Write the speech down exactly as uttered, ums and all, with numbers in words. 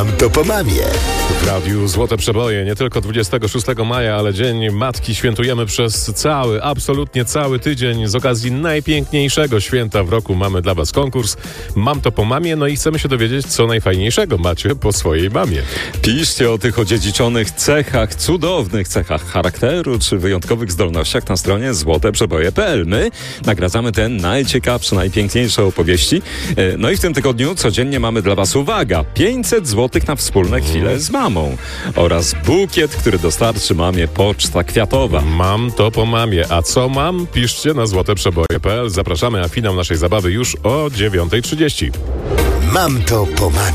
Mam to po mamie. W radiu Złote Przeboje nie tylko dwudziestego szóstego maja, ale Dzień Matki świętujemy przez cały, absolutnie cały tydzień. Z okazji najpiękniejszego święta w roku mamy dla Was konkurs Mam to po mamie, no i chcemy się dowiedzieć, co najfajniejszego macie po swojej mamie. Piszcie o tych odziedziczonych cechach, cudownych cechach charakteru czy wyjątkowych zdolnościach na stronie złote przeboje kropka p l. My nagradzamy te najciekawsze, najpiękniejsze opowieści. No i w tym tygodniu codziennie mamy dla Was, uwaga, pięćset złotych na wspólne chwile z mamą oraz bukiet, który dostarczy mamie Poczta Kwiatowa. Mam to po mamie. A co mam? Piszcie na złote przeboje kropka p l. Zapraszamy, a finał naszej zabawy już o dziewiąta trzydzieści. Mam to po mamie.